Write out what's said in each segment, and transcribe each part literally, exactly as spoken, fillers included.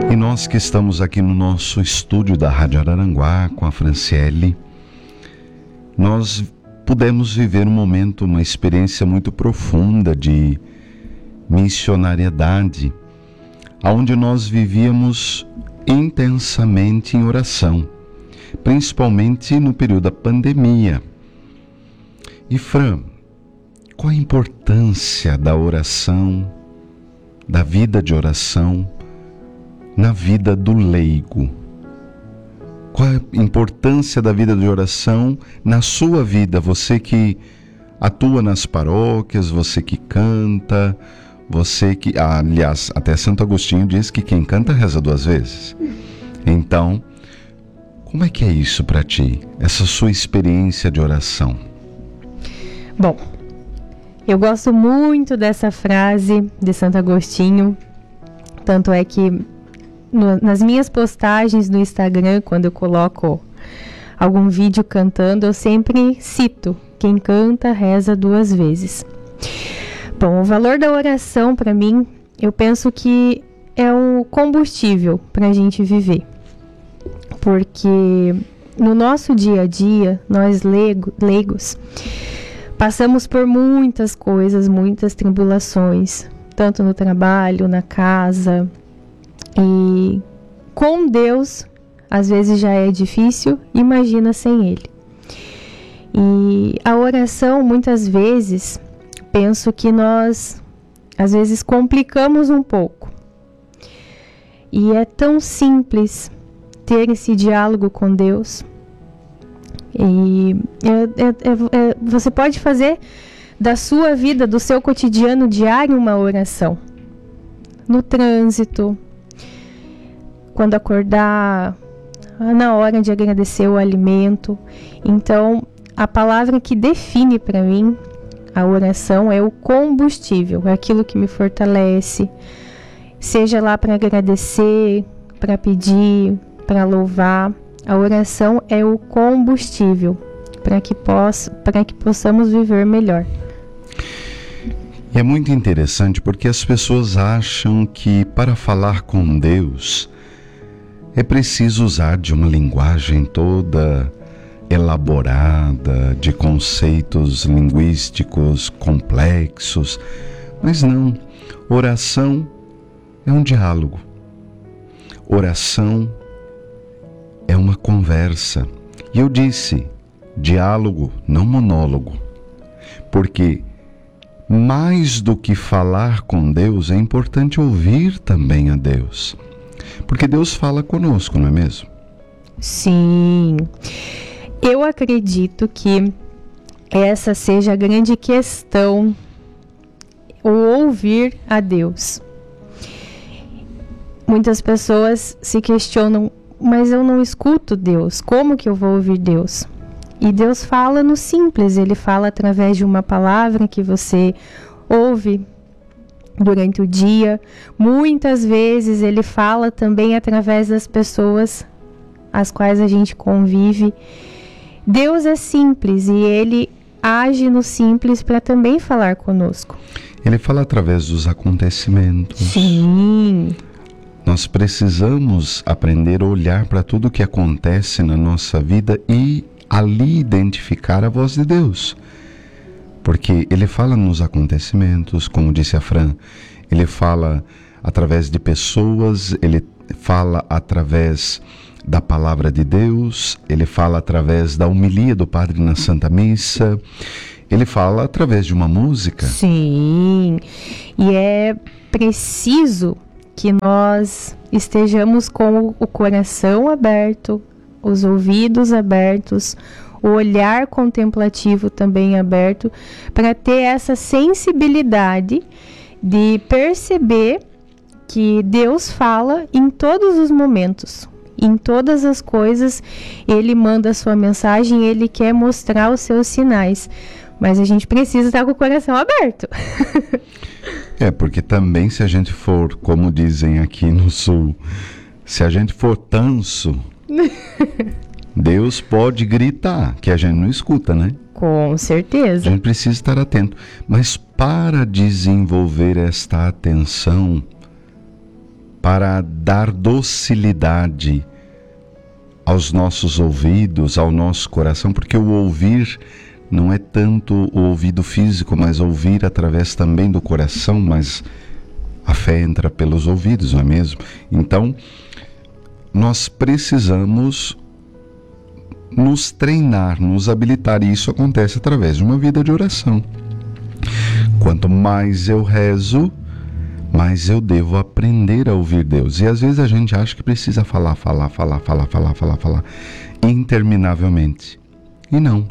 E nós que estamos aqui no nosso estúdio da Rádio Araranguá com a Franciele, nós pudemos viver um momento, uma experiência muito profunda de missionariedade, onde nós vivíamos intensamente em oração, principalmente no período da pandemia. E Fran, qual a importância da oração, da vida de oração, na vida do leigo? Qual a importância da vida de oração na sua vida? Você que atua nas paróquias, você que canta, você que... Ah, aliás, até Santo Agostinho diz que quem canta reza duas vezes. Então, como é que é isso para ti? Essa sua experiência de oração? Bom, eu gosto muito dessa frase de Santo Agostinho. Tanto é que no, nas minhas postagens no Instagram, quando eu coloco algum vídeo cantando, eu sempre cito: quem canta reza duas vezes. Bom, o valor da oração para mim, eu penso que é um combustível para a gente viver. Porque no nosso dia a dia, nós leigo, leigos, passamos por muitas coisas, muitas tribulações, tanto no trabalho, na casa. E com Deus, às vezes já é difícil, imagina sem Ele. E a oração, muitas vezes, penso que nós, às vezes, complicamos um pouco. E é tão simples ter esse diálogo com Deus. E é, é, é, você pode fazer da sua vida, do seu cotidiano diário, uma oração. No trânsito, quando acordar, na hora de agradecer o alimento. Então, a palavra que define para mim a oração é o combustível, é aquilo que me fortalece, seja lá para agradecer, para pedir, para louvar. A oração é o combustível para que, possa, para que possamos viver melhor. É muito interessante porque as pessoas acham que para falar com Deus é preciso usar de uma linguagem toda elaborada, de conceitos linguísticos complexos. Mas não, oração é um diálogo. Oração é uma conversa. E eu disse, diálogo, não monólogo. Porque mais do que falar com Deus, é importante ouvir também a Deus. Porque Deus fala conosco, não é mesmo? Sim. Eu acredito que essa seja a grande questão, o ouvir a Deus. Muitas pessoas se questionam: mas eu não escuto Deus, como que eu vou ouvir Deus? E Deus fala no simples, Ele fala através de uma palavra que você ouve durante o dia. Muitas vezes Ele fala também através das pessoas as quais a gente convive. Deus é simples e Ele age no simples para também falar conosco. Ele fala através dos acontecimentos. Sim. Nós precisamos aprender a olhar para tudo o que acontece na nossa vida e ali identificar a voz de Deus. Porque Ele fala nos acontecimentos, como disse a Fran, Ele fala através de pessoas, Ele fala através da palavra de Deus, Ele fala através da homilia do Padre na Santa Missa, Ele fala através de uma música. Sim, e é preciso que nós estejamos com o coração aberto, os ouvidos abertos, o olhar contemplativo também aberto, para ter essa sensibilidade de perceber que Deus fala em todos os momentos, em todas as coisas. Ele manda a sua mensagem, Ele quer mostrar os seus sinais, mas a gente precisa estar com o coração aberto. É, porque também se a gente for, como dizem aqui no Sul, se a gente for tanso, Deus pode gritar, que a gente não escuta, né? Com certeza. A gente precisa estar atento. Mas para desenvolver esta atenção, para dar docilidade aos nossos ouvidos, ao nosso coração, porque o ouvir não é tanto o ouvido físico, mas ouvir através também do coração, mas a fé entra pelos ouvidos, não é mesmo? Então, nós precisamos nos treinar, nos habilitar, e isso acontece através de uma vida de oração. Quanto mais eu rezo, mais eu devo aprender a ouvir Deus. E às vezes a gente acha que precisa falar, falar, falar, falar, falar, falar, falar, interminavelmente. E não.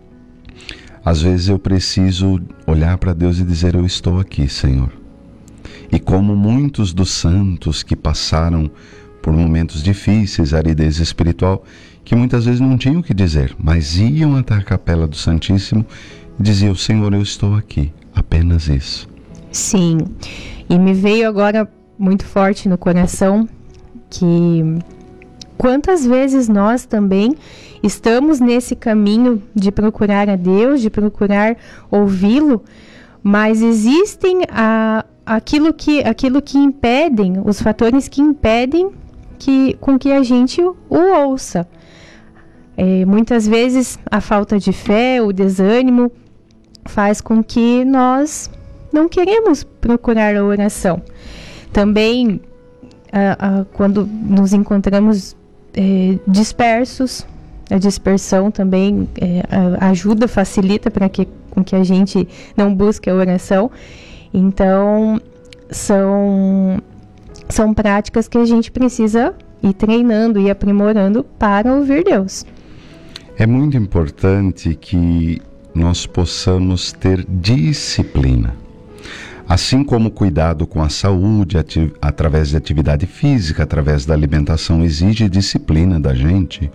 Às vezes eu preciso olhar para Deus e dizer: eu estou aqui, Senhor. E como muitos dos santos que passaram por momentos difíceis, aridez espiritual, que muitas vezes não tinham o que dizer, mas iam até a capela do Santíssimo e diziam: Senhor, eu estou aqui. Apenas isso. Sim. E me veio agora muito forte no coração que quantas vezes nós também estamos nesse caminho de procurar a Deus, de procurar ouvi-lo, mas existem a, aquilo, que, aquilo que impedem, os fatores que impedem que, com que a gente o ouça. É, muitas vezes a falta de fé, o desânimo faz com que nós não queremos procurar a oração. Também, a, a, quando nos encontramos é, dispersos, a dispersão também é, a, ajuda, facilita para que, com que a gente não busque a oração. Então, são, são práticas que a gente precisa ir treinando e aprimorando para ouvir Deus. É muito importante que nós possamos ter disciplina. Assim como o cuidado com a saúde, ati- através de atividade física, através da alimentação, exige disciplina da gente,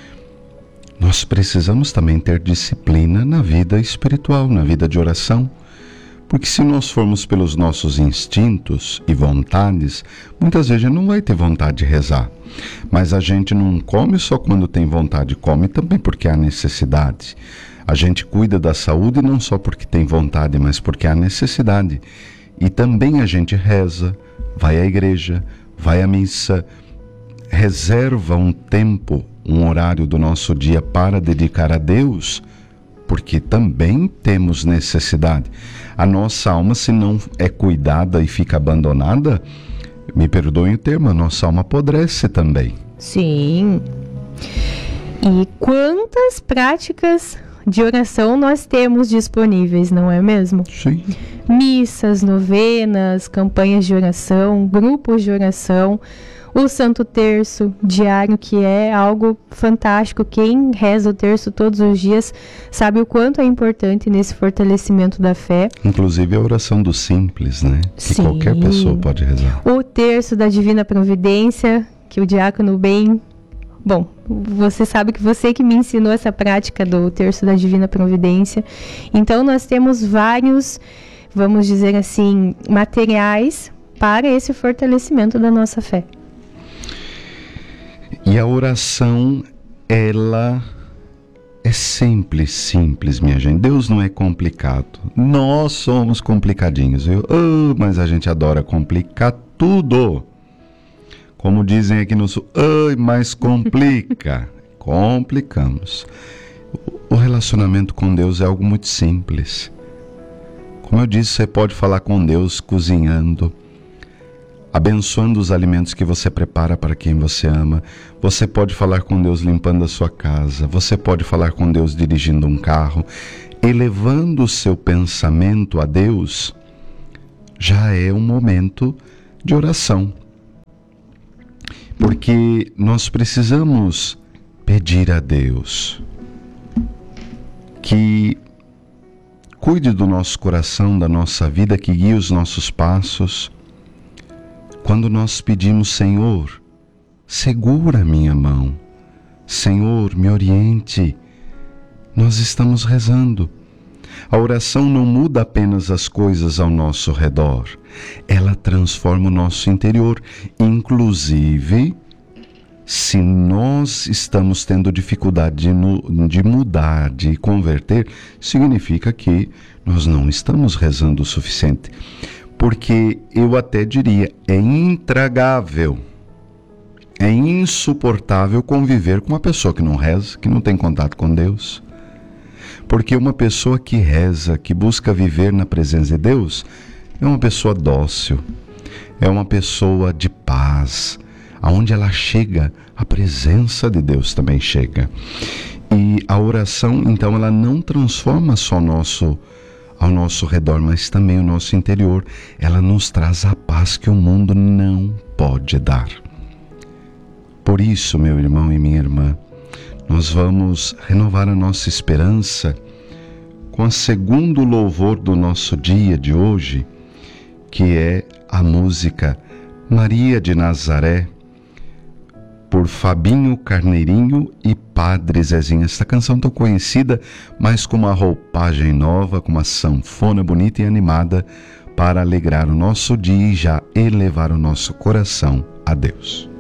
nós precisamos também ter disciplina na vida espiritual, na vida de oração. Porque se nós formos pelos nossos instintos e vontades, muitas vezes a gente não vai ter vontade de rezar. Mas a gente não come só quando tem vontade, come também porque há necessidade. A gente cuida da saúde não só porque tem vontade, mas porque há necessidade. E também a gente reza, vai à igreja, vai à missa, reserva um tempo, um horário do nosso dia para dedicar a Deus, porque também temos necessidade. A nossa alma, se não é cuidada e fica abandonada, me perdoem o termo, a nossa alma apodrece também. Sim. E quantas práticas de oração nós temos disponíveis, não é mesmo? Sim. Missas, novenas, campanhas de oração, grupos de oração, o Santo Terço diário, que é algo fantástico. Quem reza o terço todos os dias sabe o quanto é importante nesse fortalecimento da fé. Inclusive a oração do simples, né? Que Sim. qualquer pessoa pode rezar. O terço da Divina Providência, que o diácono bem... Bom, você sabe que você que me ensinou essa prática do terço da Divina Providência. Então nós temos vários, vamos dizer assim, materiais para esse fortalecimento da nossa fé. E a oração, ela é simples, simples, minha gente. Deus não é complicado. Nós somos complicadinhos, viu? Oh, mas a gente adora complicar tudo. Como dizem aqui no sul, ai, mas complica. Complicamos. O relacionamento com Deus é algo muito simples. Como eu disse, você pode falar com Deus cozinhando, abençoando os alimentos que você prepara para quem você ama. Você pode falar com Deus limpando a sua casa. Você pode falar com Deus dirigindo um carro. Elevando o seu pensamento a Deus, já é um momento de oração. Porque nós precisamos pedir a Deus que cuide do nosso coração, da nossa vida, que guie os nossos passos. Quando nós pedimos: Senhor, segura a minha mão, Senhor, me oriente, nós estamos rezando. A oração não muda apenas as coisas ao nosso redor, ela transforma o nosso interior. Inclusive, se nós estamos tendo dificuldade de, no, de mudar, de converter, significa que nós não estamos rezando o suficiente. porque eu até diria, é intragável, é insuportável conviver com uma pessoa que não reza, que não tem contato com Deus. Porque uma pessoa que reza, que busca viver na presença de Deus, é uma pessoa dócil, é uma pessoa de paz. Aonde ela chega, a presença de Deus também chega. E a oração, então, ela não transforma só nosso, ao nosso redor, mas também o nosso interior. Ela nos traz a paz que o mundo não pode dar. Por isso, meu irmão e minha irmã, nós vamos renovar a nossa esperança com o segundo louvor do nosso dia de hoje, que é a música Maria de Nazaré, por Fabinho Carneirinho e Padre Zezinho. Esta canção tão conhecida, mas com uma roupagem nova, com uma sanfona bonita e animada, para alegrar o nosso dia e já elevar o nosso coração a Deus.